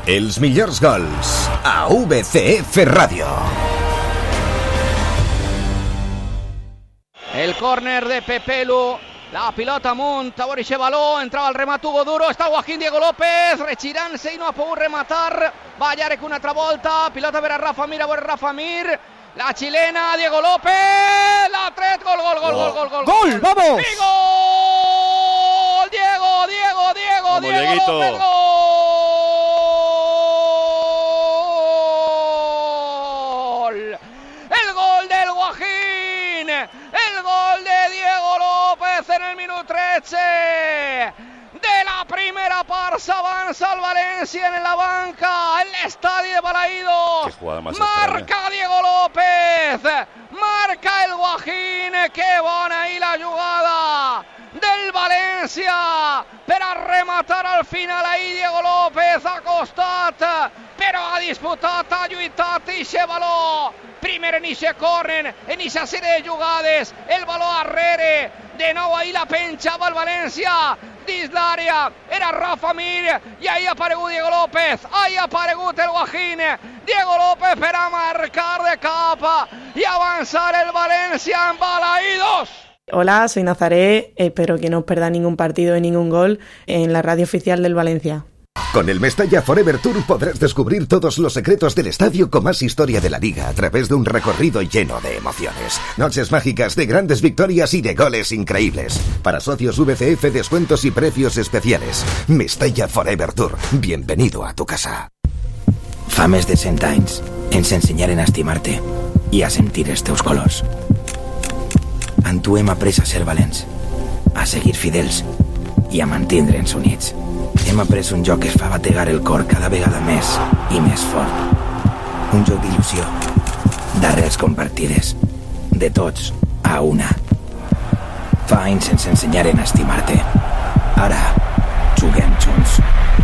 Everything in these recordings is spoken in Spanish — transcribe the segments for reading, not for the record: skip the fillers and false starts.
Els millors gols a VCF Ràdio. El córner de Pepelu, la pilota amunt, a veure aquest baló, entrava el remat Hugo Duro, està el Joaquín Diego López, regirant-se i no ha pogut rematar, va Yarek una altra volta, pilota per a Rafa Mir, a veure Rafa Mir, la chilena, Diego López, la tret, gol, ¡Gol, vamos! ¡Y gol! Diego López, gol! El gol del Joaquín, el gol de Diego López en el minuto 13 de la primera part. S'avança el València en la banca, en l'estadi de Balaídos. Marca Diego López, marca el Joaquín. Que bona ahí la jugada del València per a rematar al final. Ahí Diego López ha costat, però ha disputat, ha lluitat i aquest baló. Primer en aquest córner, en aquesta sèrie de jugades, el baló arrere, de nou ahí la penjava el València dins l'àrea, era Rafa Mir i ahí ha aparegut Diego López, ahí ha aparegut el Joaquín, Diego López per a marcar de cap y avanzar el València en Balaídos. Hola, soy Nazaré, espero que no os perdáis ningún partido y ningún gol en la radio oficial del Valencia. Con el Mestalla Forever Tour podrás descubrir todos los secretos del estadio con más historia de la liga a través de un recorrido lleno de emociones. Noches mágicas de grandes victorias y de goles increíbles. Para socios VCF, descuentos y precios especiales. Mestalla Forever Tour. Bienvenido a tu casa. Fa més de 100 anys ens ensenyaren a estimar-te i a sentir els teus colors. En tu hem après a ser valents, a seguir fidels i a mantindre'ns units. Hem après un joc que es fa bategar el cor cada vegada més i més fort. Un joc d'il·lusió, d'arrels compartides, de tots a una. Fa anys ens ensenyaren a estimar-te. Ara, juguem junts.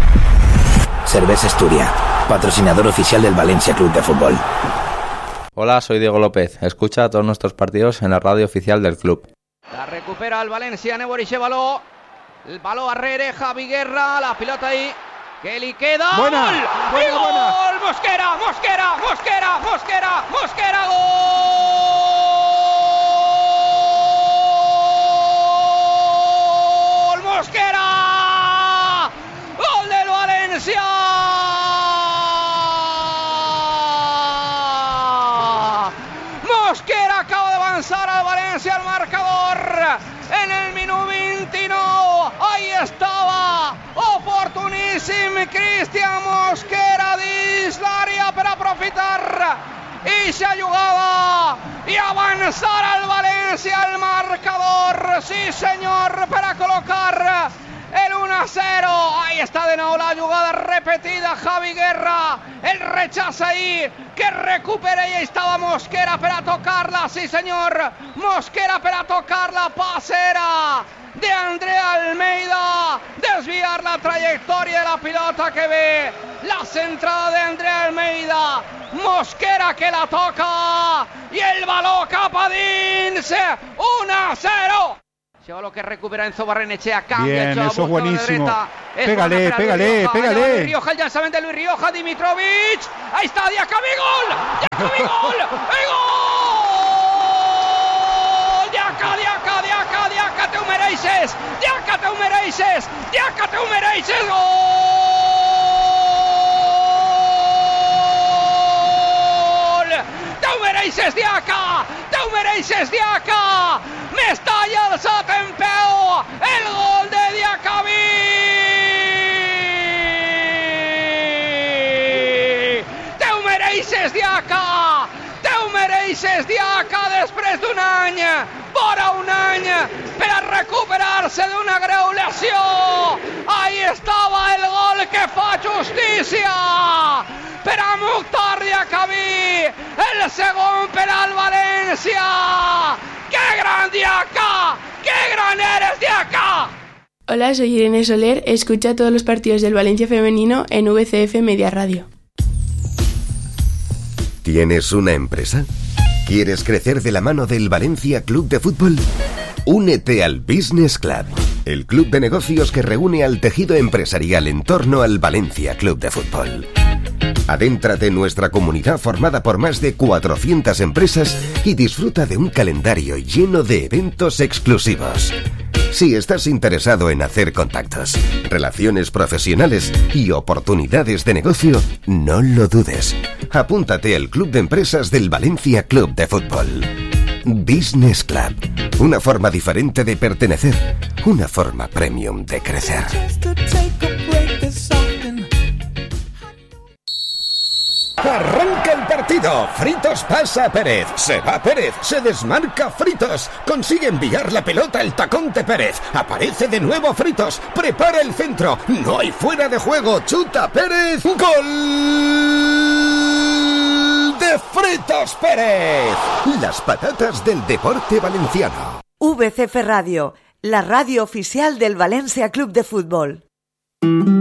Cervesa Asturias, patrocinador oficial del Valencia Club de Fútbol. Hola, soy Diego López. Escucha todos nuestros partidos en la radio oficial del club. La recupera el Valencia, Neboriche baló. El balón arrere, Javi Guerra, la pelota ahí, que le queda. Buena, ¡Gol! buena, buena. ¡Gol! Mosquera, ¡gol! ¡Mosquera! ¡Gol del Valencia! Mosquera acaba de avanzar al Valencia al marcador en el minuto 29. Ahí estaba, oportuníssim Cristian Mosquera dins l'àrea per aprofitar eixa jugada i avançar al València al marcador. Sí senyor, per a col·locar el 1-0. Ahí está de nuevo la jugada repetida. Javi Guerra, el rechazo ahí, que recupera y ahí estaba Mosquera para tocarla. Sí señor, Mosquera para tocarla. Pasera de André Almeida, desviar la trayectoria de la pilota que ve la centrada de André Almeida. Mosquera que la toca y el balón capa dins. 1-0. Lo que recupera Enzo Barrenechea, cambia. Bien, eso es buenísimo. Pégale. Luis Rioja, el lanzamiento de Luis Rioja, Dimitrovic. Ahí está, Diacabí, gol. ¡El gol! Diaca, te ho mereixes. Gol! Te ho mereixes, Diaca. Mestalla alçat en peu, el gol de Diacabí. Te ho mereixes, Diaca, després d'un any, vora un any, per a recuperar-se d'una greu lesió. Ahí estava el gol que fa justícia per a Mukhtar Diacabí, el segon per al València. ¡Qué gran Diaca! ¡Qué gran eres, Diaca! Hola, soy Irene Soler. Escucha todos los partidos del Valencia femenino en VCF Media Radio. ¿Tienes una empresa? ¿Quieres crecer de la mano del Valencia Club de Fútbol? Únete al Business Club. el club de negocios que reúne al tejido empresarial en torno al Valencia Club de Fútbol. Adéntrate en nuestra comunidad formada por más de 400 empresas y disfruta de un calendario lleno de eventos exclusivos. Si estás interesado en hacer contactos, relaciones profesionales y oportunidades de negocio, no lo dudes. Apúntate al Club de Empresas del Valencia Club de Fútbol. Business Club. Una forma diferente de pertenecer. Una forma premium de crecer. Arranca el partido. Fritos pasa a Pérez. Se va Pérez. Se desmarca Fritos. Consigue enviar la pelota al tacón de Pérez. Aparece de nuevo Fritos. Prepara el centro. No hay fuera de juego. Chuta Pérez. ¡Gol de Fritos Pérez! Las patatas del deporte valenciano. VCF Radio, la radio oficial del Valencia Club de Fútbol.